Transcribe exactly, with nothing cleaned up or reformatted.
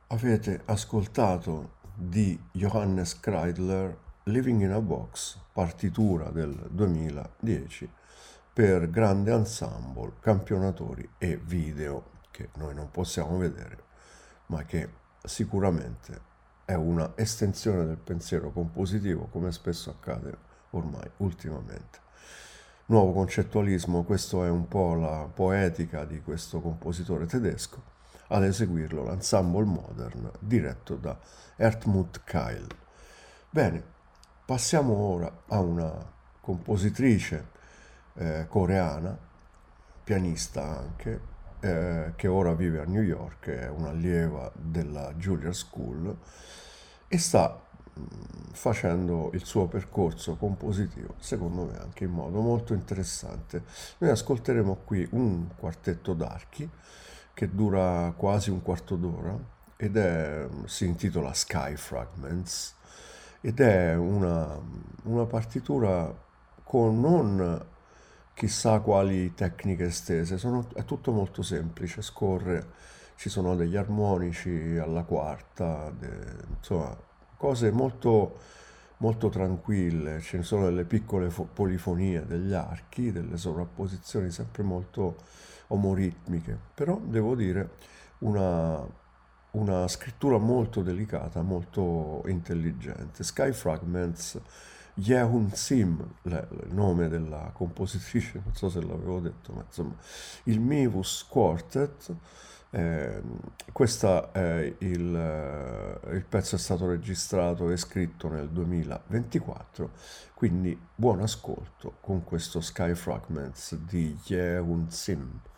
Avete ascoltato di Johannes Kreidler Living in a Box, partitura del duemiladieci per grande ensemble, campionatori e video che noi non possiamo vedere, ma che sicuramente è una estensione del pensiero compositivo, come spesso accade ormai ultimamente. Nuovo concettualismo, questo è un po' la poetica di questo compositore tedesco. Ad eseguirlo l'Ensemble Modern diretto da Ertmut Keil. Bene, passiamo ora a una compositrice eh, coreana, pianista anche, eh, che ora vive a New York, è un'allieva della Juilliard School e sta mh, facendo il suo percorso compositivo, secondo me anche in modo molto interessante. Noi ascolteremo qui un quartetto d'archi che dura quasi un quarto d'ora ed è, si intitola Sky Fragments ed è una, una partitura con non chissà quali tecniche estese, sono- è tutto molto semplice, scorre, ci sono degli armonici alla quarta, de- insomma, cose molto, molto tranquille, ci sono delle piccole fo- polifonie degli archi, delle sovrapposizioni sempre molto omoritmiche, però devo dire una, una scrittura molto delicata, molto intelligente. Sky Fragments, Yehun Sim, le- il nome della compositrice, non so se l'avevo detto, ma insomma, il Mivus Quartet. eh, questa è il, eh, il pezzo è stato registrato e scritto nel duemilaventiquattro, quindi buon ascolto con questo Sky Fragments di Yehun Sim.